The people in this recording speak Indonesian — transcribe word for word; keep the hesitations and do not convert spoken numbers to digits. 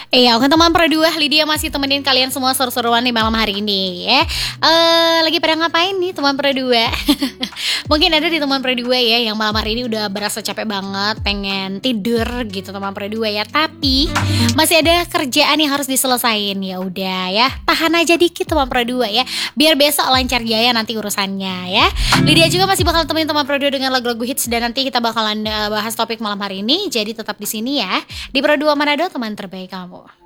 Iya, untuk teman Pro dua, Lydia masih temenin kalian semua seru-seruan di malam hari ini ya. Eh, lagi pada ngapain nih teman Pro dua? Mungkin ada di teman Pro dua ya yang malam hari ini udah berasa capek banget, pengen tidur gitu teman Pro dua ya. Tapi masih ada kerjaan yang harus diselesain. Ya udah ya, tahan aja dikit teman Pro dua ya. Biar besok lancar jaya nanti urusannya ya. Lydia juga masih bakal temenin teman Pro dua dengan lagu-lagu hits dan nanti kita bakalan eh, bahas topik malam hari ini. Jadi tetap di sini ya. Di Pro dua Manado, teman terbaik kamu.